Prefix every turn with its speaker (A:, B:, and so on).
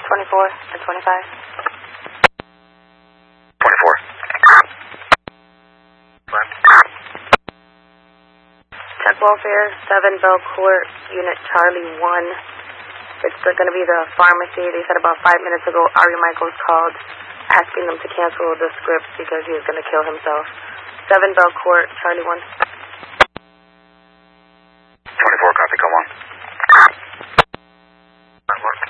A: 24 and 25.
B: 24.
A: Check welfare, 7 Bell Court, Unit Charlie 1. It's going to be the pharmacy. They said about 5 minutes ago, Ari Michaels called asking them to cancel the script because he was going to kill himself. 7 Bell Court, Charlie 1.